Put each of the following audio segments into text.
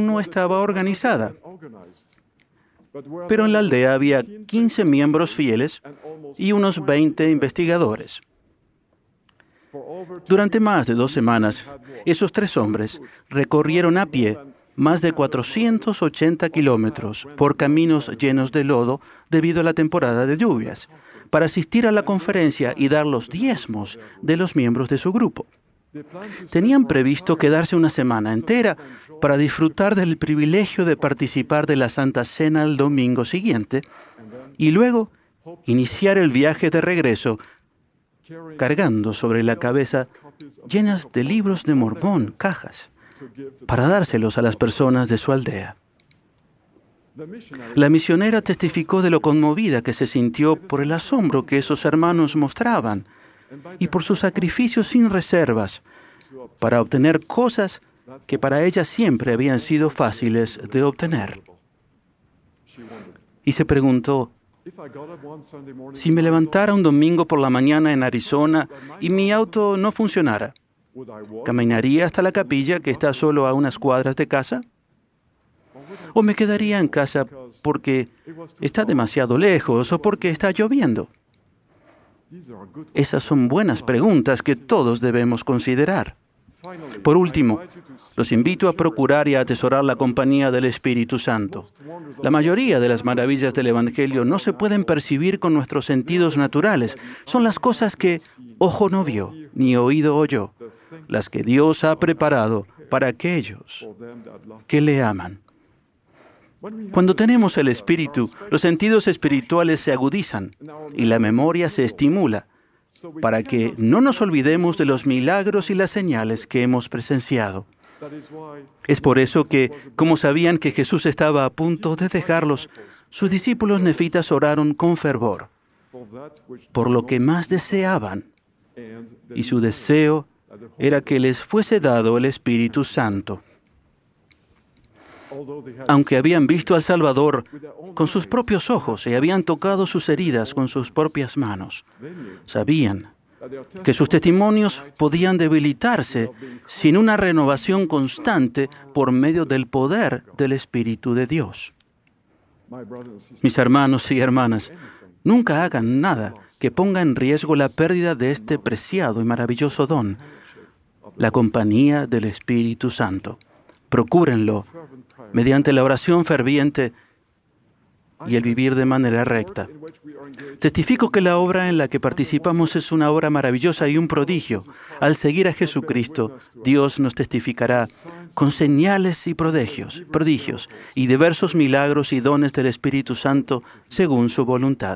no estaba organizada. Pero en la aldea había 15 miembros fieles y unos 20 investigadores. Durante más de 2 semanas, esos 3 hombres recorrieron a pie más de 480 kilómetros por caminos llenos de lodo debido a la temporada de lluvias, para asistir a la conferencia y dar los diezmos de los miembros de su grupo. Tenían previsto quedarse una semana entera para disfrutar del privilegio de participar de la Santa Cena el domingo siguiente y luego iniciar el viaje de regreso cargando sobre la cabeza llenas de libros de Mormón, cajas, para dárselos a las personas de su aldea. La misionera testificó de lo conmovida que se sintió por el asombro que esos hermanos mostraban y por sus sacrificios sin reservas para obtener cosas que para ella siempre habían sido fáciles de obtener. Y se preguntó, si me levantara un domingo por la mañana en Arizona y mi auto no funcionara, ¿caminaría hasta la capilla que está solo a unas cuadras de casa? ¿O me quedaría en casa porque está demasiado lejos o porque está lloviendo? Esas son buenas preguntas que todos debemos considerar. Por último, los invito a procurar y a atesorar la compañía del Espíritu Santo. La mayoría de las maravillas del Evangelio no se pueden percibir con nuestros sentidos naturales. Son las cosas que ojo no vio, ni oído oyó, las que Dios ha preparado para aquellos que le aman. Cuando tenemos el Espíritu, los sentidos espirituales se agudizan y la memoria se estimula, para que no nos olvidemos de los milagros y las señales que hemos presenciado. Es por eso que, como sabían que Jesús estaba a punto de dejarlos, sus discípulos nefitas oraron con fervor por lo que más deseaban, y su deseo era que les fuese dado el Espíritu Santo. Aunque habían visto al Salvador con sus propios ojos y habían tocado sus heridas con sus propias manos, sabían que sus testimonios podían debilitarse sin una renovación constante por medio del poder del Espíritu de Dios. Mis hermanos y hermanas, nunca hagan nada que ponga en riesgo la pérdida de este preciado y maravilloso don, la compañía del Espíritu Santo. Procúrenlo mediante la oración ferviente y el vivir de manera recta. Testifico que la obra en la que participamos es una obra maravillosa y un prodigio. Al seguir a Jesucristo, Dios nos testificará con señales y prodigios y diversos milagros y dones del Espíritu Santo según su voluntad.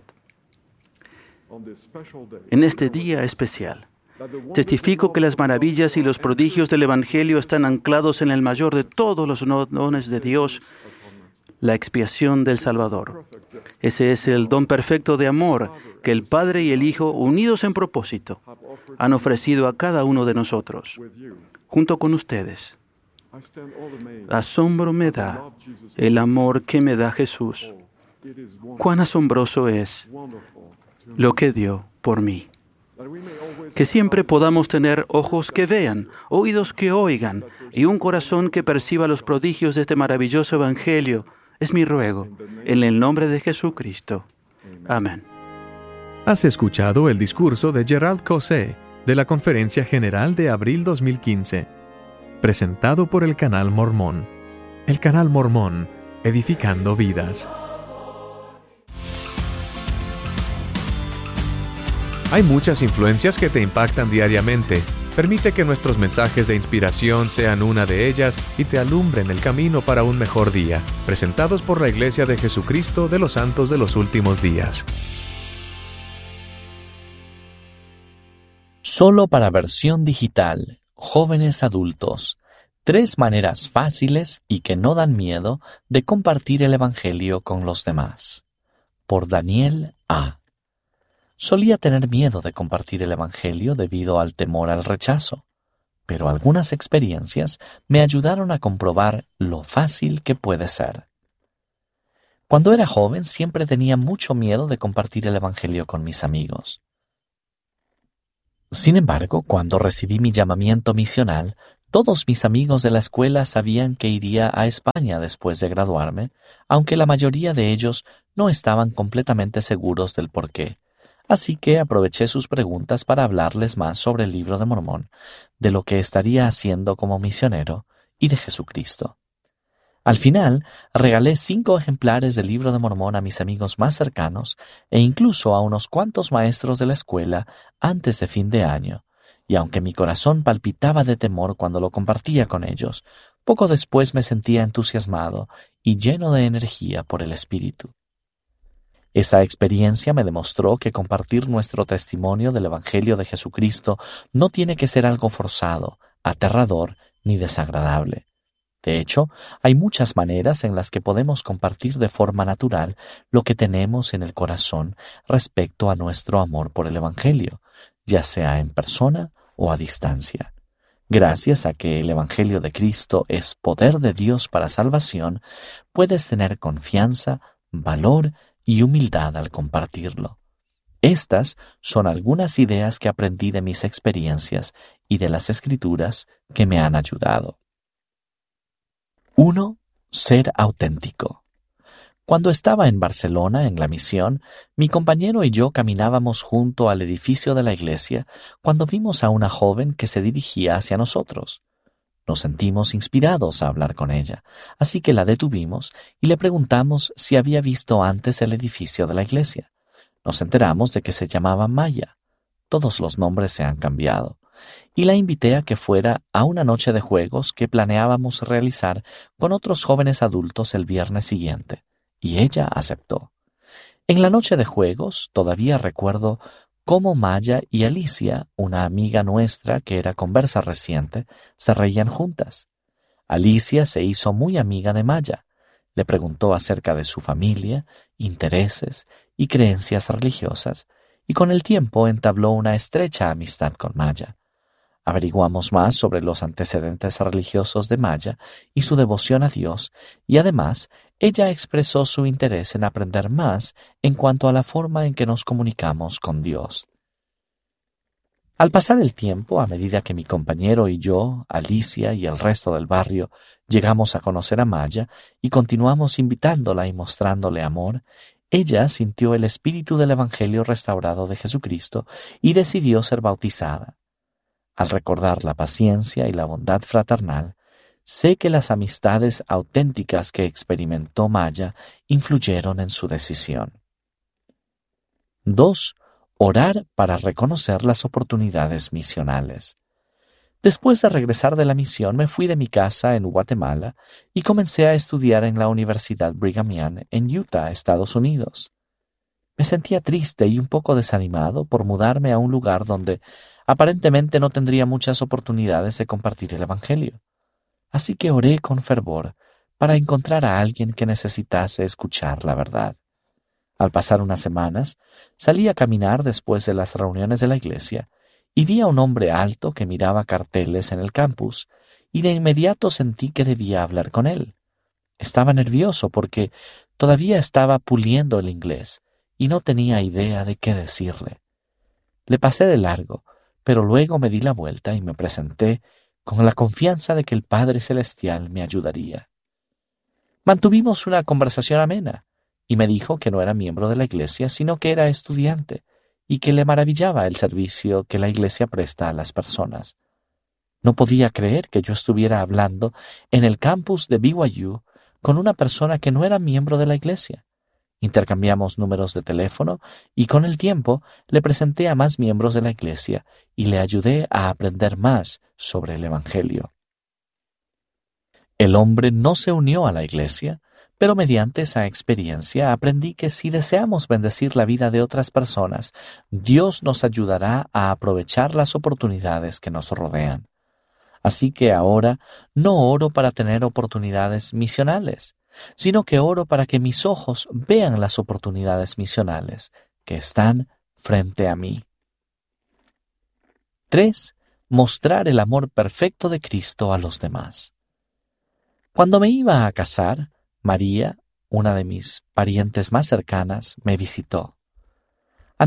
En este día especial, testifico que las maravillas y los prodigios del Evangelio están anclados en el mayor de todos los dones de Dios, la expiación del Salvador. Ese es el don perfecto de amor que el Padre y el Hijo, unidos en propósito, han ofrecido a cada uno de nosotros, junto con ustedes. Asombro me da el amor que me da Jesús. Cuán asombroso es lo que dio por mí. Que siempre podamos tener ojos que vean, oídos que oigan y un corazón que perciba los prodigios de este maravilloso Evangelio. Es mi ruego, en el nombre de Jesucristo. Amén. Has escuchado el discurso de Gerald Caussé de la Conferencia General de abril 2015, presentado por el Canal Mormón. El Canal Mormón, edificando vidas. Hay muchas influencias que te impactan diariamente. Permite que nuestros mensajes de inspiración sean una de ellas y te alumbren el camino para un mejor día. Presentados por la Iglesia de Jesucristo de los Santos de los Últimos Días. Solo para versión digital, jóvenes adultos. 3 maneras fáciles y que no dan miedo de compartir el Evangelio con los demás. Por Daniel A. Solía tener miedo de compartir el Evangelio debido al temor al rechazo, pero algunas experiencias me ayudaron a comprobar lo fácil que puede ser. Cuando era joven siempre tenía mucho miedo de compartir el Evangelio con mis amigos. Sin embargo, cuando recibí mi llamamiento misional, Todos mis amigos de la escuela sabían que iría a España después de graduarme, aunque la mayoría de ellos no estaban completamente seguros del porqué. Así que aproveché sus preguntas para hablarles más sobre el Libro de Mormón, de lo que estaría haciendo como misionero y de Jesucristo. Al final, regalé 5 ejemplares del Libro de Mormón a mis amigos más cercanos e incluso a unos cuantos maestros de la escuela antes de fin de año, y aunque mi corazón palpitaba de temor cuando lo compartía con ellos, poco después me sentía entusiasmado y lleno de energía por el Espíritu. Esa experiencia me demostró que compartir nuestro testimonio del Evangelio de Jesucristo no tiene que ser algo forzado, aterrador ni desagradable. De hecho, hay muchas maneras en las que podemos compartir de forma natural lo que tenemos en el corazón respecto a nuestro amor por el Evangelio, ya sea en persona o a distancia. Gracias a que el Evangelio de Cristo es poder de Dios para salvación, puedes tener confianza, valor y humildad al compartirlo. Estas son algunas ideas que aprendí de mis experiencias y de las Escrituras que me han ayudado. 1. Ser auténtico. Cuando estaba en Barcelona en la misión, mi compañero y yo caminábamos junto al edificio de la iglesia cuando vimos a una joven que se dirigía hacia nosotros. Nos sentimos inspirados a hablar con ella, así que la detuvimos y le preguntamos si había visto antes el edificio de la iglesia. Nos enteramos de que se llamaba Maya. Todos los nombres se han cambiado. Y la invité a que fuera a una noche de juegos que planeábamos realizar con otros jóvenes adultos el viernes siguiente, y ella aceptó. En la noche de juegos todavía recuerdo cómo Maya y Alicia, una amiga nuestra que era conversa reciente, se reían juntas. Alicia se hizo muy amiga de Maya. Le preguntó acerca de su familia, intereses y creencias religiosas, y con el tiempo entabló una estrecha amistad con Maya. Averiguamos más sobre los antecedentes religiosos de Maya y su devoción a Dios, y además ella expresó su interés en aprender más en cuanto a la forma en que nos comunicamos con Dios. Al pasar el tiempo, a medida que mi compañero y yo, Alicia y el resto del barrio, llegamos a conocer a Maya y continuamos invitándola y mostrándole amor, ella sintió el espíritu del Evangelio restaurado de Jesucristo y decidió ser bautizada. Al recordar la paciencia y la bondad fraternal, sé que las amistades auténticas que experimentó Maya influyeron en su decisión. 2. Orar para reconocer las oportunidades misionales. Después de regresar de la misión, me fui de mi casa en Guatemala y comencé a estudiar en la Universidad Brigham Young en Utah, Estados Unidos. Me sentía triste y un poco desanimado por mudarme a un lugar donde aparentemente no tendría muchas oportunidades de compartir el Evangelio. Así que oré con fervor para encontrar a alguien que necesitase escuchar la verdad. Al pasar unas semanas, salí a caminar después de las reuniones de la iglesia y vi a un hombre alto que miraba carteles en el campus y de inmediato sentí que debía hablar con él. Estaba nervioso porque todavía estaba puliendo el inglés y no tenía idea de qué decirle. Le pasé de largo, pero luego me di la vuelta y me presenté con la confianza de que el Padre Celestial me ayudaría. Mantuvimos una conversación amena y me dijo que no era miembro de la iglesia, sino que era estudiante y que le maravillaba el servicio que la iglesia presta a las personas. No podía creer que yo estuviera hablando en el campus de BYU con una persona que no era miembro de la iglesia. Intercambiamos números de teléfono y con el tiempo le presenté a más miembros de la iglesia y le ayudé a aprender más sobre el Evangelio. El hombre no se unió a la iglesia, pero mediante esa experiencia aprendí que si deseamos bendecir la vida de otras personas, Dios nos ayudará a aprovechar las oportunidades que nos rodean. Así que ahora no oro para tener oportunidades misionales, sino que oro para que mis ojos vean las oportunidades misionales que están frente a mí. 3. Mostrar el amor perfecto de Cristo a los demás. Cuando me iba a casar, María, una de mis parientes más cercanas, me visitó.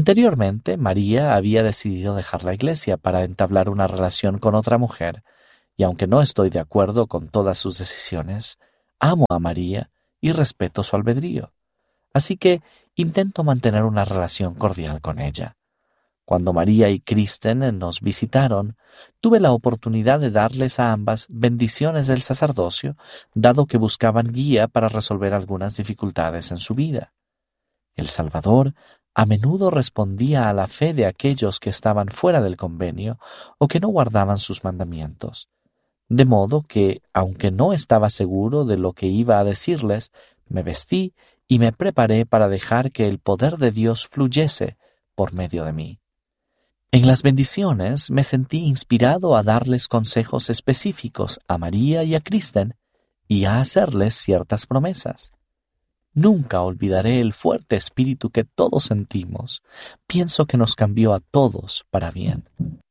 Anteriormente, María había decidido dejar la iglesia para entablar una relación con otra mujer, y aunque no estoy de acuerdo con todas sus decisiones, amo a María y respeto su albedrío. Así que intento mantener una relación cordial con ella. Cuando María y Kristen nos visitaron, tuve la oportunidad de darles a ambas bendiciones del sacerdocio, dado que buscaban guía para resolver algunas dificultades en su vida. El Salvador a menudo respondía a la fe de aquellos que estaban fuera del convenio o que no guardaban sus mandamientos. De modo que, aunque no estaba seguro de lo que iba a decirles, me vestí y me preparé para dejar que el poder de Dios fluyese por medio de mí. En las bendiciones me sentí inspirado a darles consejos específicos a María y a Kristen y a hacerles ciertas promesas. Nunca olvidaré el fuerte espíritu que todos sentimos. Pienso que nos cambió a todos para bien.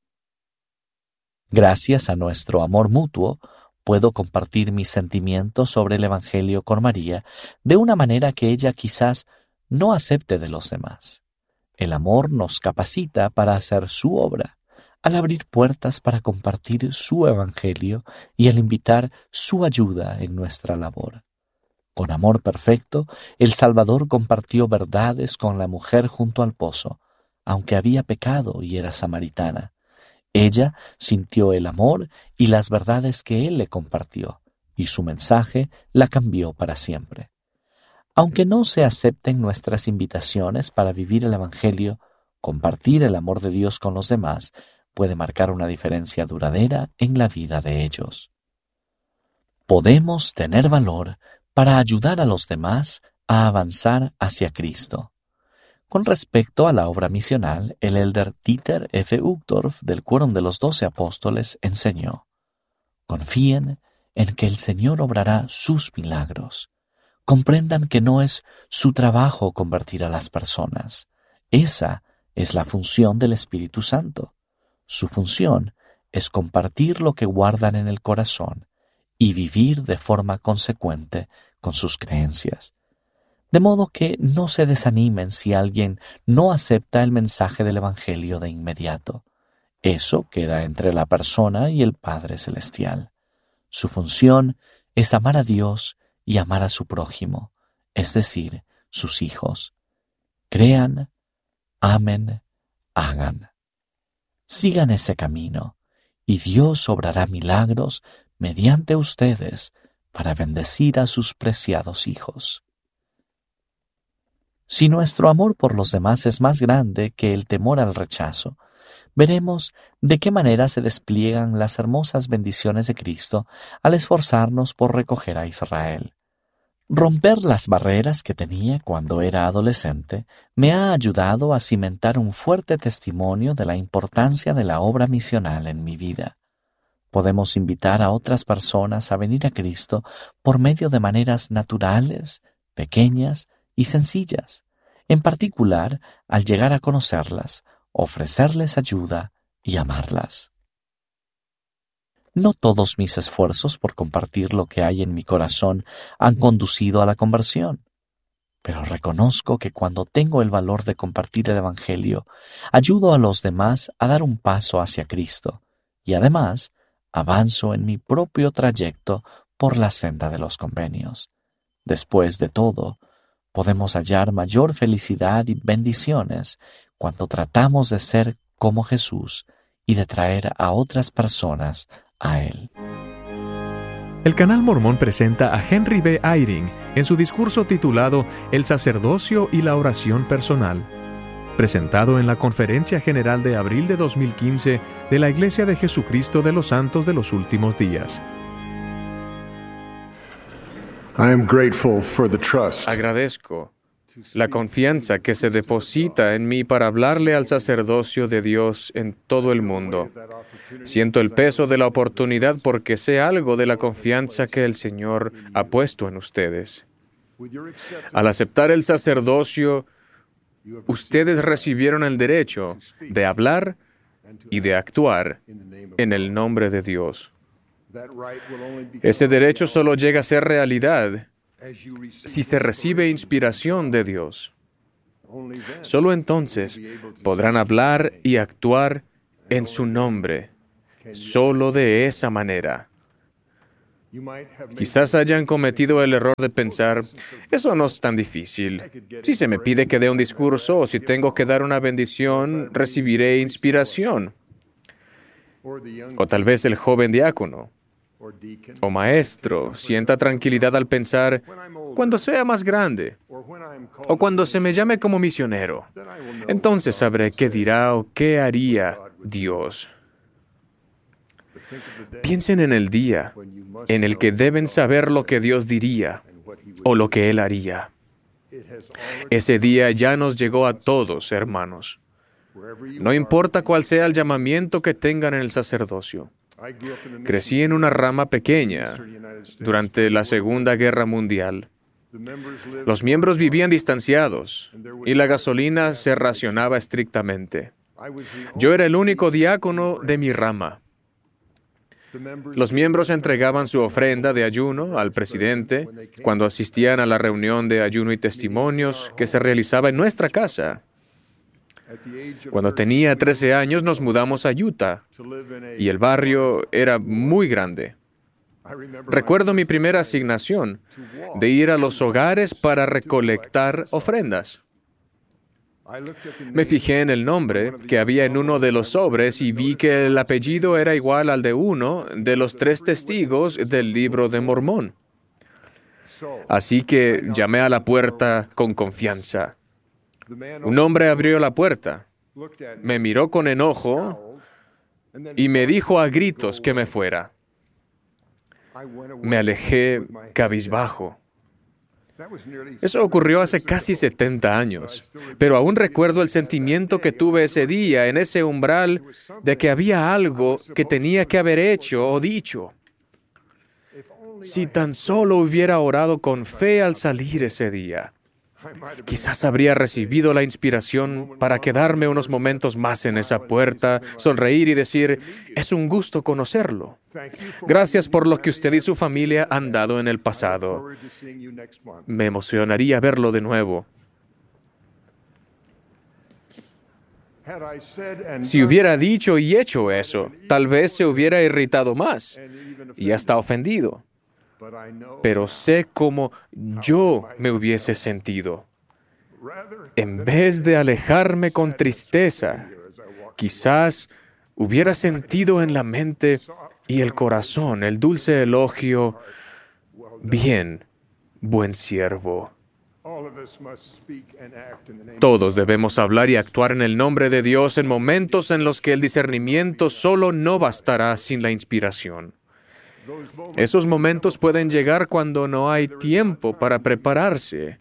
Gracias a nuestro amor mutuo, puedo compartir mis sentimientos sobre el Evangelio con María de una manera que ella quizás no acepte de los demás. El amor nos capacita para hacer su obra, al abrir puertas para compartir su Evangelio y al invitar su ayuda en nuestra labor. Con amor perfecto, el Salvador compartió verdades con la mujer junto al pozo, aunque había pecado y era samaritana. Ella sintió el amor y las verdades que Él le compartió, y su mensaje la cambió para siempre. Aunque no se acepten nuestras invitaciones para vivir el Evangelio, compartir el amor de Dios con los demás puede marcar una diferencia duradera en la vida de ellos. Podemos tener valor para ayudar a los demás a avanzar hacia Cristo. Con respecto a la obra misional, el elder Dieter F. Uchtdorf del Quórum de los 12 Apóstoles enseñó: confíen en que el Señor obrará sus milagros. Comprendan que no es su trabajo convertir a las personas. Esa es la función del Espíritu Santo. Su función es compartir lo que guardan en el corazón y vivir de forma consecuente con sus creencias. De modo que no se desanimen si alguien no acepta el mensaje del Evangelio de inmediato. Eso queda entre la persona y el Padre Celestial. Su función es amar a Dios y amar a su prójimo, es decir, sus hijos. Crean, amen, hagan. Sigan ese camino, y Dios obrará milagros mediante ustedes para bendecir a sus preciados hijos. Si nuestro amor por los demás es más grande que el temor al rechazo, veremos de qué manera se despliegan las hermosas bendiciones de Cristo al esforzarnos por recoger a Israel. Romper las barreras que tenía cuando era adolescente me ha ayudado a cimentar un fuerte testimonio de la importancia de la obra misional en mi vida. Podemos invitar a otras personas a venir a Cristo por medio de maneras naturales, pequeñas y sencillas, en particular al llegar a conocerlas, ofrecerles ayuda y amarlas. No todos mis esfuerzos por compartir lo que hay en mi corazón han conducido a la conversión, pero reconozco que cuando tengo el valor de compartir el Evangelio, ayudo a los demás a dar un paso hacia Cristo y además avanzo en mi propio trayecto por la senda de los convenios. Después de todo, podemos hallar mayor felicidad y bendiciones cuando tratamos de ser como Jesús y de traer a otras personas a Él. El Canal Mormón presenta a Henry B. Eyring en su discurso titulado El sacerdocio y la oración personal, presentado en la Conferencia General de abril de 2015 de la Iglesia de Jesucristo de los Santos de los Últimos Días. Agradezco la confianza que se deposita en mí para hablarle al sacerdocio de Dios en todo el mundo. Siento el peso de la oportunidad porque sé algo de la confianza que el Señor ha puesto en ustedes. Al aceptar el sacerdocio, ustedes recibieron el derecho de hablar y de actuar en el nombre de Dios. Ese derecho solo llega a ser realidad si se recibe inspiración de Dios. Solo entonces podrán hablar y actuar en su nombre, solo de esa manera. Quizás hayan cometido el error de pensar, eso no es tan difícil. Si se me pide que dé un discurso o si tengo que dar una bendición, recibiré inspiración. O tal vez el joven diácono o maestro sienta tranquilidad al pensar, cuando sea más grande o cuando se me llame como misionero, entonces sabré qué dirá o qué haría Dios. Piensen en el día en el que deben saber lo que Dios diría o lo que Él haría. Ese día ya nos llegó a todos, hermanos. No importa cuál sea el llamamiento que tengan en el sacerdocio. Crecí en una rama pequeña durante la Segunda Guerra Mundial. Los miembros vivían distanciados y la gasolina se racionaba estrictamente. Yo era el único diácono de mi rama. Los miembros entregaban su ofrenda de ayuno al presidente cuando asistían a la reunión de ayuno y testimonios que se realizaba en nuestra casa. Cuando tenía 13 años nos mudamos a Utah y el barrio era muy grande. Recuerdo mi primera asignación de ir a los hogares para recolectar ofrendas. Me fijé en el nombre que había en uno de los sobres y vi que el apellido era igual al de uno de los 3 testigos del Libro de Mormón. Así que llamé a la puerta con confianza. Un hombre abrió la puerta, me miró con enojo y me dijo a gritos que me fuera. Me alejé cabizbajo. Eso ocurrió hace casi 70 años, pero aún recuerdo el sentimiento que tuve ese día en ese umbral de que había algo que tenía que haber hecho o dicho. Si tan solo hubiera orado con fe al salir ese día, quizás habría recibido la inspiración para quedarme unos momentos más en esa puerta, sonreír y decir, es un gusto conocerlo. Gracias por lo que usted y su familia han dado en el pasado. Me emocionaría verlo de nuevo. Si hubiera dicho y hecho eso, tal vez se hubiera irritado más y hasta ofendido. Pero sé cómo yo me hubiese sentido. En vez de alejarme con tristeza, quizás hubiera sentido en la mente y el corazón el dulce elogio, bien, buen siervo. Todos debemos hablar y actuar en el nombre de Dios en momentos en los que el discernimiento solo no bastará sin la inspiración. Esos momentos pueden llegar cuando no hay tiempo para prepararse.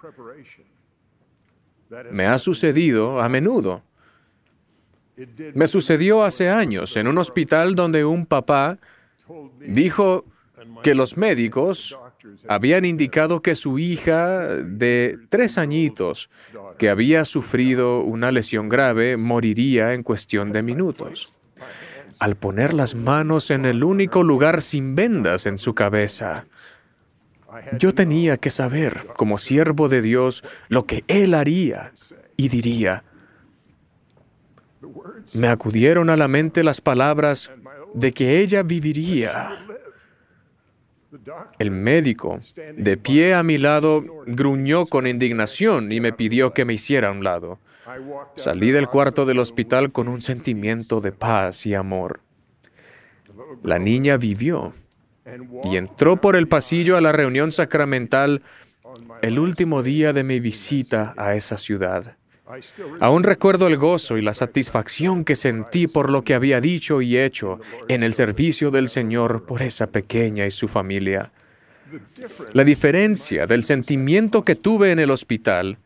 Me ha sucedido a menudo. Me sucedió hace años en un hospital donde un papá dijo que los médicos habían indicado que su hija de 3 añitos, que había sufrido una lesión grave, moriría en cuestión de minutos. Al poner las manos en el único lugar sin vendas en su cabeza, yo tenía que saber, como siervo de Dios, lo que Él haría y diría. Me acudieron a la mente las palabras de que ella viviría. El médico, de pie a mi lado, gruñó con indignación y me pidió que me hiciera a un lado. Salí del cuarto del hospital con un sentimiento de paz y amor. La niña vivió y entró por el pasillo a la reunión sacramental el último día de mi visita a esa ciudad. Aún recuerdo el gozo y la satisfacción que sentí por lo que había dicho y hecho en el servicio del Señor por esa pequeña y su familia. La diferencia del sentimiento que tuve en el hospital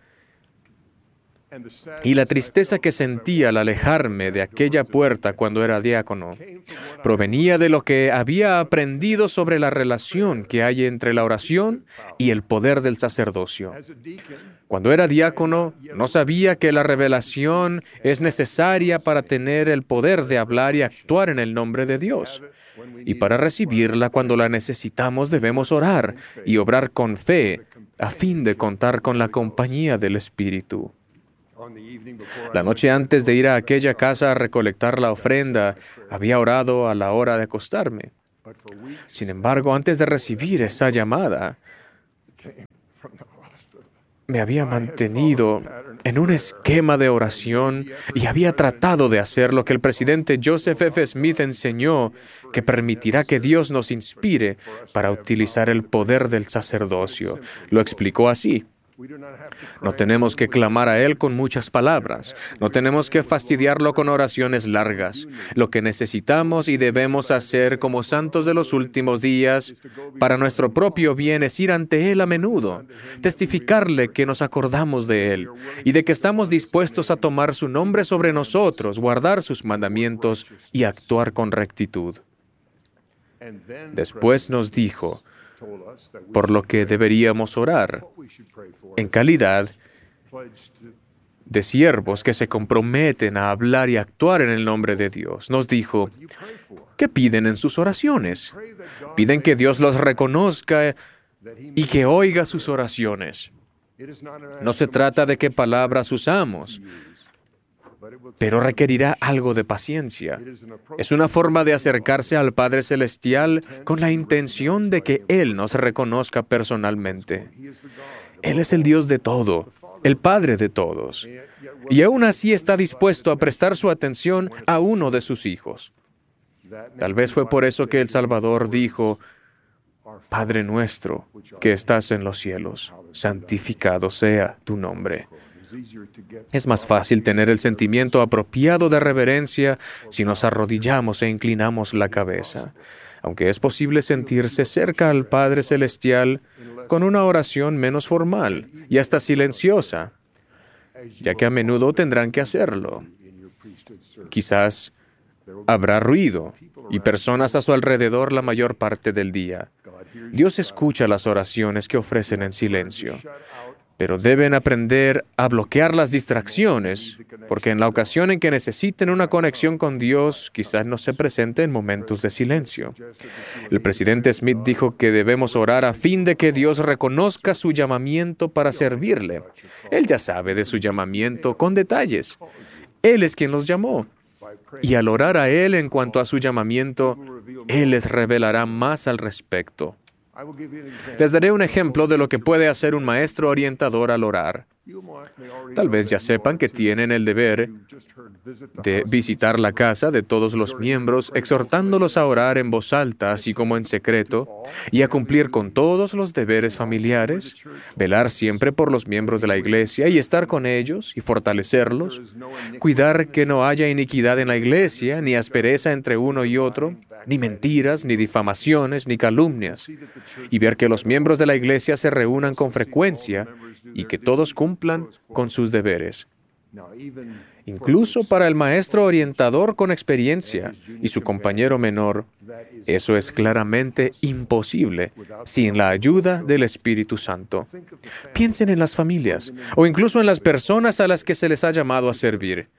y la tristeza que sentí al alejarme de aquella puerta cuando era diácono provenía de lo que había aprendido sobre la relación que hay entre la oración y el poder del sacerdocio. Cuando era diácono, no sabía que la revelación es necesaria para tener el poder de hablar y actuar en el nombre de Dios. Y para recibirla, cuando la necesitamos, debemos orar y obrar con fe, a fin de contar con la compañía del Espíritu. La noche antes de ir a aquella casa a recolectar la ofrenda, había orado a la hora de acostarme. Sin embargo, antes de recibir esa llamada, me había mantenido en un esquema de oración y había tratado de hacer lo que el presidente Joseph F. Smith enseñó, que permitirá que Dios nos inspire para utilizar el poder del sacerdocio. Lo explicó así: no tenemos que clamar a Él con muchas palabras, no tenemos que fastidiarlo con oraciones largas. Lo que necesitamos y debemos hacer como santos de los últimos días, para nuestro propio bien, es ir ante Él a menudo, testificarle que nos acordamos de Él y de que estamos dispuestos a tomar su nombre sobre nosotros, guardar sus mandamientos y actuar con rectitud. Después nos dijo por lo que deberíamos orar, en calidad de siervos que se comprometen a hablar y actuar en el nombre de Dios. Nos dijo, ¿qué piden en sus oraciones? Piden que Dios los reconozca y que oiga sus oraciones. No se trata de qué palabras usamos, pero requerirá algo de paciencia. Es una forma de acercarse al Padre Celestial con la intención de que Él nos reconozca personalmente. Él es el Dios de todo, el Padre de todos, y aún así está dispuesto a prestar su atención a uno de sus hijos. Tal vez fue por eso que el Salvador dijo, Padre nuestro, que estás en los cielos, santificado sea tu nombre. Es más fácil tener el sentimiento apropiado de reverencia si nos arrodillamos e inclinamos la cabeza, aunque es posible sentirse cerca al Padre Celestial con una oración menos formal y hasta silenciosa, ya que a menudo tendrán que hacerlo. Quizás habrá ruido y personas a su alrededor la mayor parte del día. Dios escucha las oraciones que ofrecen en silencio, pero deben aprender a bloquear las distracciones, porque en la ocasión en que necesiten una conexión con Dios, quizás no se presente en momentos de silencio. El presidente Smith dijo que debemos orar a fin de que Dios reconozca su llamamiento para servirle. Él ya sabe de su llamamiento con detalles. Él es quien los llamó. Y al orar a Él en cuanto a su llamamiento, Él les revelará más al respecto. Les daré un ejemplo de lo que puede hacer un maestro orientador al orar. Tal vez ya sepan que tienen el deber de visitar la casa de todos los miembros, exhortándolos a orar en voz alta, así como en secreto, y a cumplir con todos los deberes familiares, velar siempre por los miembros de la iglesia y estar con ellos y fortalecerlos, cuidar que no haya iniquidad en la iglesia, ni aspereza entre uno y otro, ni mentiras, ni difamaciones, ni calumnias, y ver que los miembros de la iglesia se reúnan con frecuencia y que todos cumplan con sus deberes. Incluso para el maestro orientador con experiencia y su compañero menor, eso es claramente imposible sin la ayuda del Espíritu Santo. Piensen en las familias o incluso en las personas a las que se les ha llamado a servir.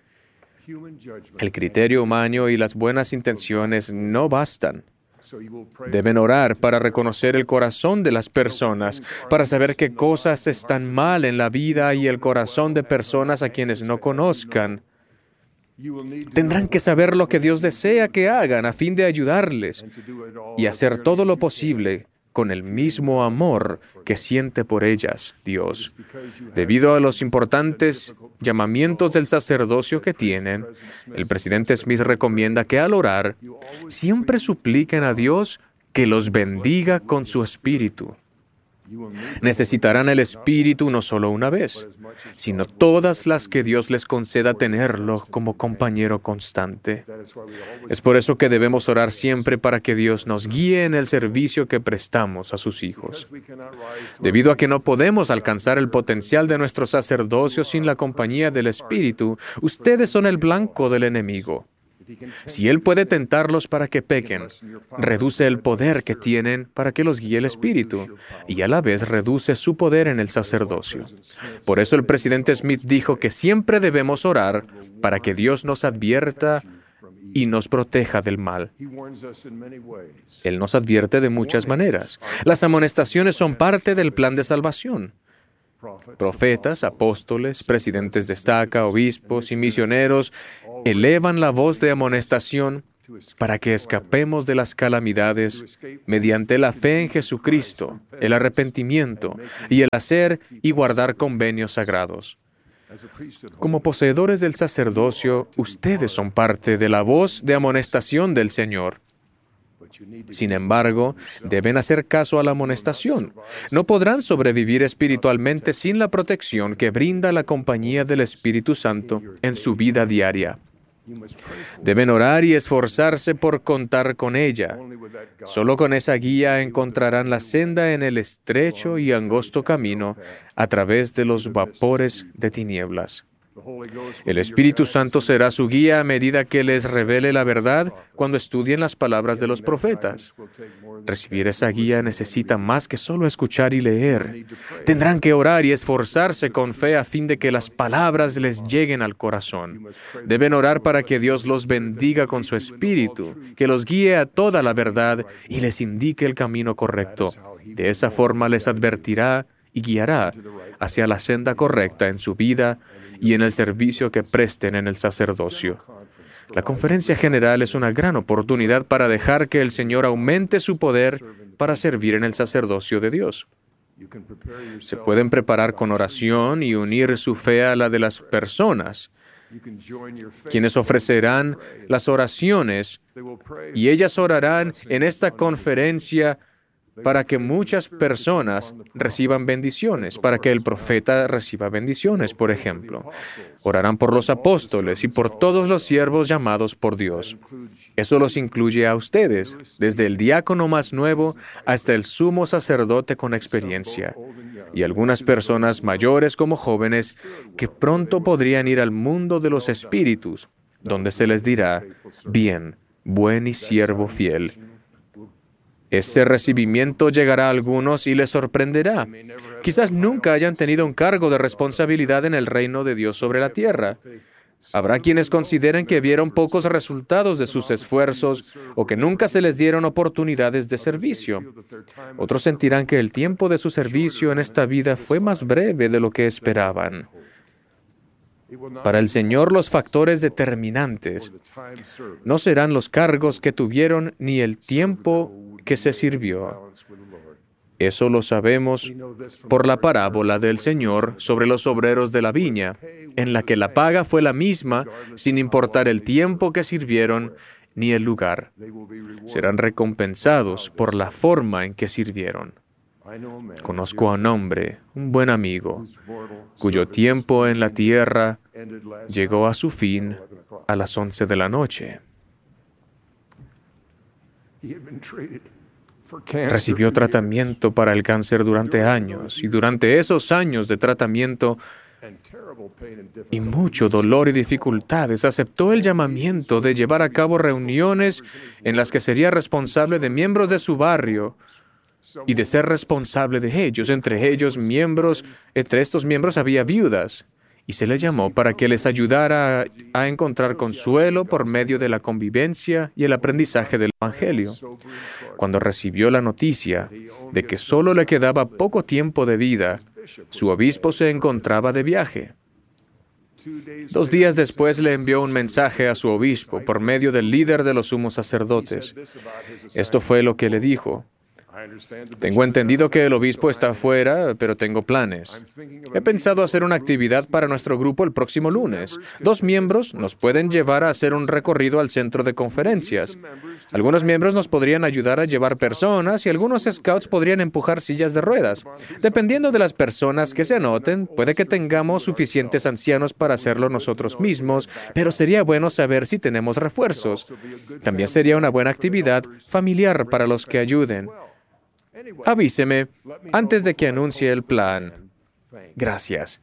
El criterio humano y las buenas intenciones no bastan. Deben orar para reconocer el corazón de las personas, para saber qué cosas están mal en la vida y el corazón de personas a quienes no conozcan. Tendrán que saber lo que Dios desea que hagan a fin de ayudarles y hacer todo lo posible con el mismo amor que siente por ellas Dios. Debido a los importantes llamamientos del sacerdocio que tienen, el presidente Smith recomienda que al orar siempre supliquen a Dios que los bendiga con su espíritu. Necesitarán el Espíritu no solo una vez, sino todas las que Dios les conceda tenerlo como compañero constante. Es por eso que debemos orar siempre para que Dios nos guíe en el servicio que prestamos a sus hijos. Debido a que no podemos alcanzar el potencial de nuestro sacerdocio sin la compañía del Espíritu, ustedes son el blanco del enemigo. Si Él puede tentarlos para que pequen, reduce el poder que tienen para que los guíe el Espíritu y a la vez reduce su poder en el sacerdocio. Por eso el presidente Smith dijo que siempre debemos orar para que Dios nos advierta y nos proteja del mal. Él nos advierte de muchas maneras. Las amonestaciones son parte del plan de salvación. Profetas, apóstoles, presidentes de estaca, obispos y misioneros elevan la voz de amonestación para que escapemos de las calamidades mediante la fe en Jesucristo, el arrepentimiento y el hacer y guardar convenios sagrados. Como poseedores del sacerdocio, ustedes son parte de la voz de amonestación del Señor. Sin embargo, deben hacer caso a la amonestación. No podrán sobrevivir espiritualmente sin la protección que brinda la compañía del Espíritu Santo en su vida diaria. Deben orar y esforzarse por contar con ella. Solo con esa guía encontrarán la senda en el estrecho y angosto camino a través de los vapores de tinieblas. El Espíritu Santo será su guía a medida que les revele la verdad cuando estudien las palabras de los profetas. Recibir esa guía necesita más que solo escuchar y leer. Tendrán que orar y esforzarse con fe a fin de que las palabras les lleguen al corazón. Deben orar para que Dios los bendiga con su Espíritu, que los guíe a toda la verdad y les indique el camino correcto. De esa forma les advertirá y guiará hacia la senda correcta en su vida y en el servicio que presten en el sacerdocio. La conferencia general es una gran oportunidad para dejar que el Señor aumente su poder para servir en el sacerdocio de Dios. Se pueden preparar con oración y unir su fe a la de las personas, quienes ofrecerán las oraciones, y ellas orarán en esta conferencia para que muchas personas reciban bendiciones, para que el profeta reciba bendiciones, por ejemplo. Orarán por los apóstoles y por todos los siervos llamados por Dios. Eso los incluye a ustedes, desde el diácono más nuevo hasta el sumo sacerdote con experiencia, y algunas personas mayores como jóvenes que pronto podrían ir al mundo de los espíritus, donde se les dirá: bien, buen y siervo fiel. Ese recibimiento llegará a algunos y les sorprenderá. Quizás nunca hayan tenido un cargo de responsabilidad en el reino de Dios sobre la tierra. Habrá quienes consideren que vieron pocos resultados de sus esfuerzos o que nunca se les dieron oportunidades de servicio. Otros sentirán que el tiempo de su servicio en esta vida fue más breve de lo que esperaban. Para el Señor, los factores determinantes no serán los cargos que tuvieron ni el tiempo que se sirvió. Eso lo sabemos por la parábola del Señor sobre los obreros de la viña, en la que la paga fue la misma, sin importar el tiempo que sirvieron ni el lugar. Serán recompensados por la forma en que sirvieron. Conozco a un hombre, un buen amigo, cuyo tiempo en la tierra llegó a su fin a las 11 de la noche. Recibió tratamiento para el cáncer durante años, y durante esos años de tratamiento y mucho dolor y dificultades, aceptó el llamamiento de llevar a cabo reuniones en las que sería responsable de miembros de su barrio y de ser responsable de ellos. Entre estos miembros había viudas, y se les llamó para que les ayudara a encontrar consuelo por medio de la convivencia y el aprendizaje del Evangelio. Cuando recibió la noticia de que solo le quedaba poco tiempo de vida, su obispo se encontraba de viaje. 2 días después le envió un mensaje a su obispo por medio del líder de los sumos sacerdotes. Esto fue lo que le dijo: tengo entendido que el obispo está afuera, pero tengo planes. He pensado hacer una actividad para nuestro grupo el próximo lunes. 2 miembros nos pueden llevar a hacer un recorrido al centro de conferencias. Algunos miembros nos podrían ayudar a llevar personas y algunos scouts podrían empujar sillas de ruedas. Dependiendo de las personas que se anoten, puede que tengamos suficientes ancianos para hacerlo nosotros mismos, pero sería bueno saber si tenemos refuerzos. También sería una buena actividad familiar para los que ayuden. Avíseme antes de que anuncie el plan. Gracias.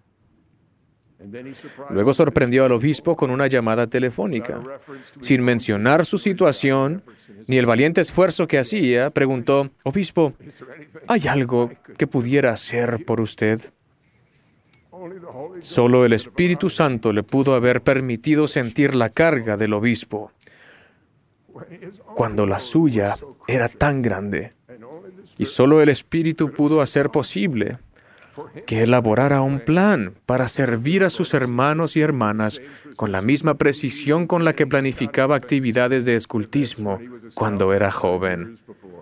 Luego sorprendió al obispo con una llamada telefónica. Sin mencionar su situación ni el valiente esfuerzo que hacía, preguntó: obispo, ¿hay algo que pudiera hacer por usted? Solo el Espíritu Santo le pudo haber permitido sentir la carga del obispo, cuando la suya era tan grande. Y solo el Espíritu pudo hacer posible que elaborara un plan para servir a sus hermanos y hermanas con la misma precisión con la que planificaba actividades de escultismo cuando era joven.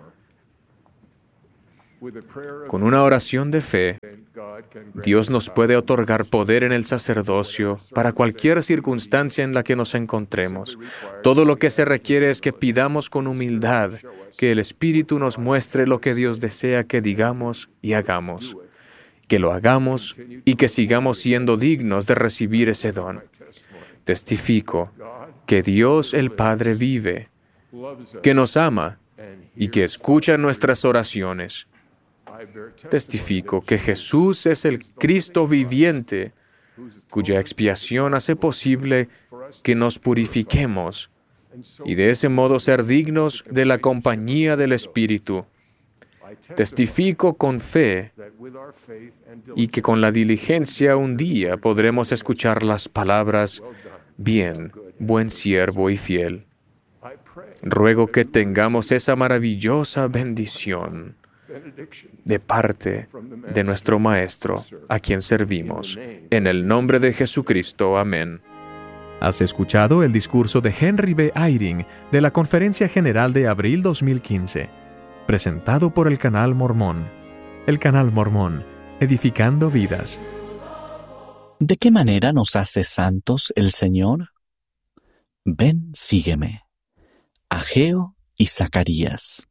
Con una oración de fe, Dios nos puede otorgar poder en el sacerdocio para cualquier circunstancia en la que nos encontremos. Todo lo que se requiere es que pidamos con humildad que el Espíritu nos muestre lo que Dios desea que digamos y hagamos, que lo hagamos y que sigamos siendo dignos de recibir ese don. Testifico que Dios el Padre vive, que nos ama y que escucha nuestras oraciones. Testifico que Jesús es el Cristo viviente, cuya expiación hace posible que nos purifiquemos y de ese modo ser dignos de la compañía del Espíritu. Testifico con fe y que con la diligencia un día podremos escuchar las palabras: bien, buen siervo y fiel. Ruego que tengamos esa maravillosa bendición de parte de nuestro Maestro, a quien servimos. En el nombre de Jesucristo. Amén. Has escuchado el discurso de Henry B. Eyring de la Conferencia General de abril 2015, presentado por el Canal Mormón. El Canal Mormón, edificando vidas. ¿De qué manera nos hace santos el Señor? Ven, sígueme. Ageo y Zacarías.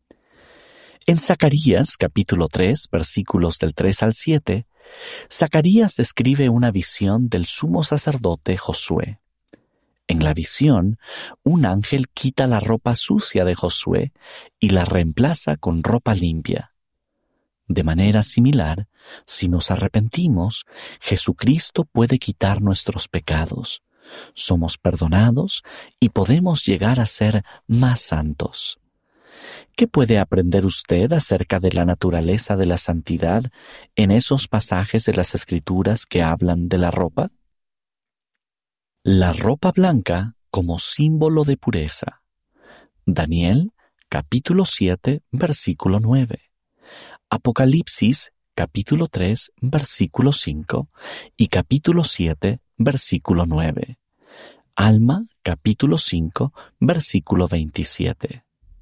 En Zacarías, capítulo 3, versículos del 3 al 7, Zacarías describe una visión del sumo sacerdote Josué. En la visión, un ángel quita la ropa sucia de Josué y la reemplaza con ropa limpia. De manera similar, si nos arrepentimos, Jesucristo puede quitar nuestros pecados. Somos perdonados y podemos llegar a ser más santos. ¿Qué puede aprender usted acerca de la naturaleza de la santidad en esos pasajes de las Escrituras que hablan de la ropa? La ropa blanca como símbolo de pureza. Daniel, capítulo 7, versículo 9. Apocalipsis, capítulo 3, versículo 5 y capítulo 7, versículo 9. Alma, capítulo 5, versículo 27.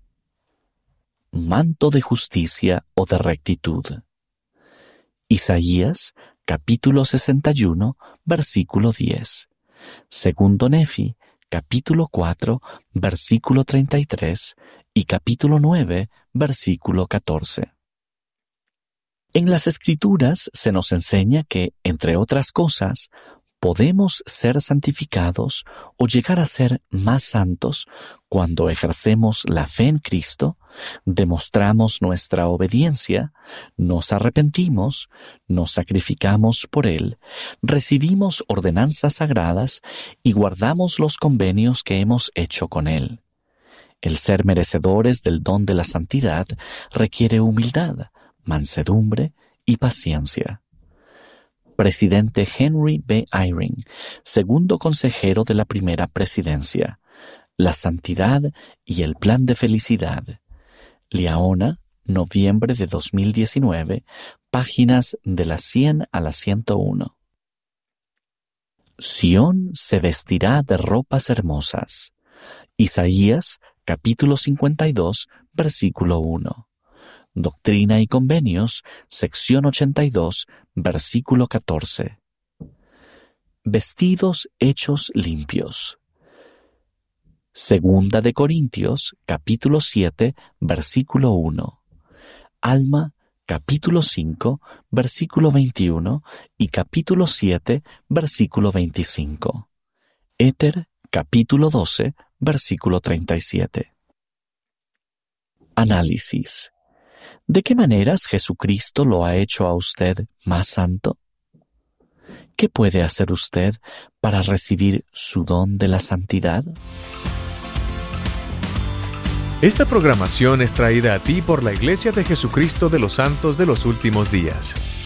Manto de justicia o de rectitud. Isaías, capítulo 61, versículo 10. Segundo Nefi, capítulo 4, versículo 33 y capítulo 9, versículo 14. En las Escrituras se nos enseña que, entre otras cosas, podemos ser santificados o llegar a ser más santos cuando ejercemos la fe en Cristo, demostramos nuestra obediencia, nos arrepentimos, nos sacrificamos por Él, recibimos ordenanzas sagradas y guardamos los convenios que hemos hecho con Él. El ser merecedores del don de la santidad requiere humildad, mansedumbre y paciencia. Presidente Henry B. Eyring, segundo consejero de la primera presidencia. La santidad y el plan de felicidad. Liaona, noviembre de 2019, páginas de la 100 a la 101. Sión se vestirá de ropas hermosas. Isaías, capítulo 52, versículo 1. Doctrina y Convenios, sección 82, versículo 14. Vestidos hechos limpios. Segunda de Corintios, capítulo 7, versículo 1. Alma, capítulo 5, versículo 21 y capítulo 7, versículo 25. Éter, capítulo 12, versículo 37. Análisis. ¿De qué maneras Jesucristo lo ha hecho a usted más santo? ¿Qué puede hacer usted para recibir su don de la santidad? Esta programación es traída a ti por la Iglesia de Jesucristo de los Santos de los Últimos Días.